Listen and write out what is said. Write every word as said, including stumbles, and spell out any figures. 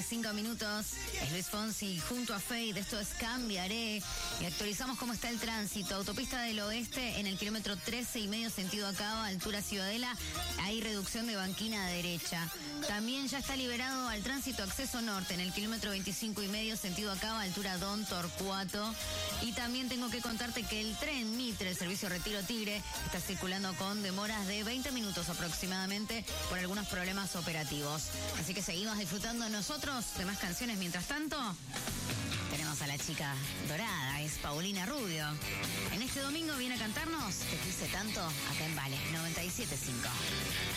cinco minutos. Es Luis Fonsi junto a Fade. Esto es Cambiaré. Y actualizamos cómo está el tránsito. Autopista del Oeste en el kilómetro trece y medio sentido Acaba, altura Ciudadela. Hay reducción de banquina derecha. También ya está liberado al tránsito acceso norte en el kilómetro veinticinco y medio sentido Acaba, altura Don Torcuato. Y también tengo que contarte que el tren Mitre, el servicio Retiro Tigre, está circulando con demoras de veinte minutos aproximadamente por algunos problemas operativos. Así que seguimos disfrutando nosotros de más canciones. Mientras tanto, tenemos a la chica dorada, es Paulina Rubio. En este domingo viene a cantarnos Te quise tanto acá en Vale noventa y siete punto cinco.